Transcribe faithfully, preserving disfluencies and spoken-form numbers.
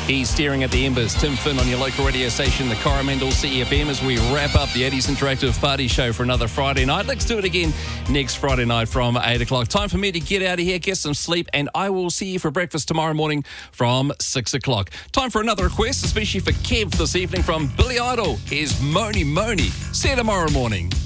He's staring at the embers. Tim Finn on your local radio station, the Coromandel C F M, as we wrap up the eighties Interactive Party Show for another Friday night. Let's do it again next Friday night from eight o'clock. Time for me to get out of here, get some sleep, and I will see you for breakfast tomorrow morning from six o'clock. Time for another request, especially for Kev this evening from Billy Idol. Here's Moni Moni. See you tomorrow morning.